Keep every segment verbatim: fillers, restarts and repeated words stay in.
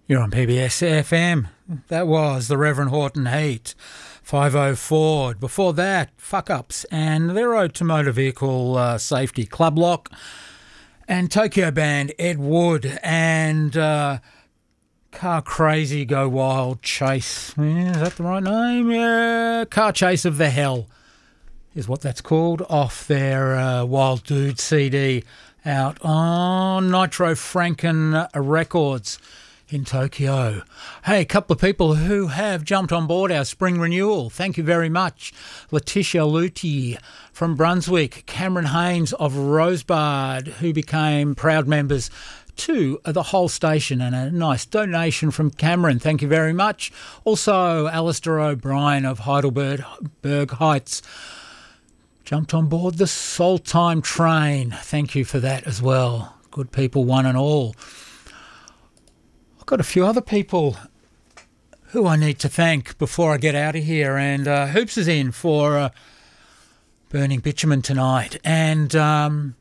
You're on P B S F M. That was the Reverend Horton Heat, five oh Ford. Before that, Fuck Ups and their Road to Motor Vehicle uh, Safety Club Lock, and Tokyo band Ed Wood and uh, Car Crazy Go Wild Chase. Yeah, is that the right name? Yeah, Car Chase of the Hell is what that's called, off their uh, Wild Dude C D out on Nitro Franken Records in Tokyo. Hey, a couple of people who have jumped on board our spring renewal. Thank you very much. Letitia Luti from Brunswick, Cameron Haynes of Rosebud, who became proud members to the whole station, and a nice donation from Cameron. Thank you very much. Also, Alistair O'Brien of Heidelberg Berg Heights jumped on board the Soul Time train. Thank you for that as well. Good people, one and all. I've got a few other people who I need to thank before I get out of here. And uh, Hoops is in for uh, Burning Bitumen tonight. And, um,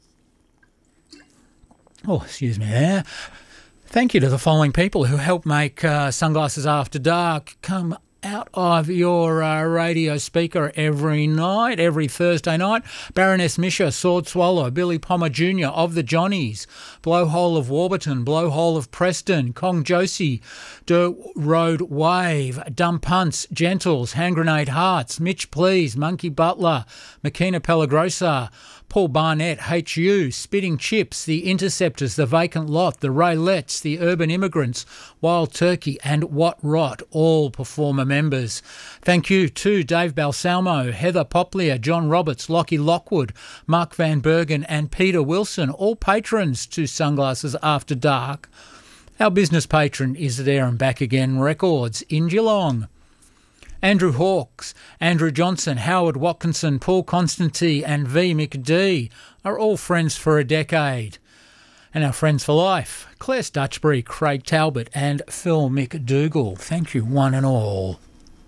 oh, excuse me there. Thank you to the following people who helped make uh, Sunglasses After Dark come out of your uh, radio speaker every night, every Thursday night. Baroness Misha, Sword Swallow, Billy Pommer Junior of the Johnnies, Blowhole of Warburton, Blowhole of Preston, Kong Josie, Dirt Road Wave, Dumb Punts, Gentles, Hand Grenade Hearts, Mitch Please, Monkey Butler, Makina Pelagrosa, Paul Barnett, H U, Spitting Chips, The Interceptors, The Vacant Lot, The Raylettes, The Urban Immigrants, Wild Turkey and What Rot, all performer members. Thank you to Dave Balsalmo, Heather Poplia, John Roberts, Lockie Lockwood, Mark Van Bergen and Peter Wilson, all patrons to Sunglasses After Dark. Our business patron is There and Back Again Records in Geelong. Andrew Hawkes, Andrew Johnson, Howard Watkinson, Paul Constantine and V. McD are all friends for a decade. And our friends for life, Claire Stutchbury, Craig Talbot and Phil McDougall. Thank you one and all.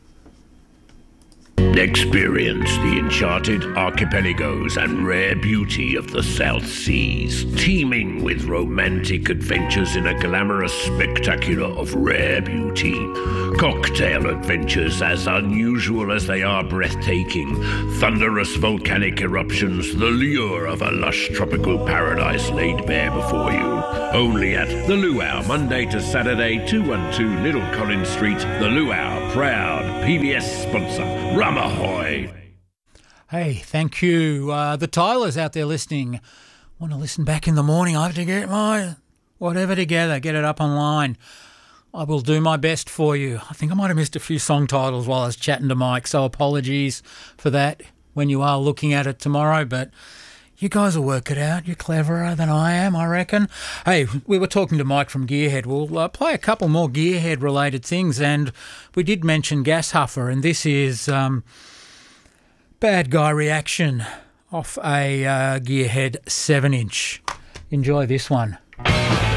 Experience the enchanted archipelagos and rare beauty of the South Seas, teeming with romantic adventures in a glamorous spectacular of rare beauty. Cocktail adventures as unusual as they are breathtaking. Thunderous volcanic eruptions, the lure of a lush tropical paradise laid bare before you. Only at The Luau, Monday to Saturday, two twelve Little Collins Street. The Luau, proud P B S sponsor. Rum ahoy! Hey, thank you. Uh, the Tylers out there listening. Want to listen back in the morning? I have to get my whatever together, get it up online. I will do my best for you. I think I might have missed a few song titles while I was chatting to Mike, so apologies for that when you are looking at it tomorrow, but you guys will work it out. You're cleverer than I am, I reckon. Hey, we were talking to Mike from Gearhead. We'll uh, play a couple more Gearhead-related things, and we did mention Gas Huffer, and this is um, Bad Guy Reaction off a uh, Gearhead seven inch. Enjoy this one.